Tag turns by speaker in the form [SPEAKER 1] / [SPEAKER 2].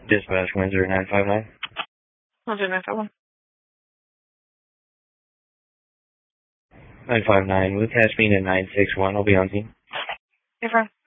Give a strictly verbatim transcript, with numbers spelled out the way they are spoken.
[SPEAKER 1] Dispatch Windsor nine five nine.
[SPEAKER 2] Windsor nine five one.
[SPEAKER 1] nine five nine, with attachment at nine six one. I'll be on scene.
[SPEAKER 2] Hey, friend.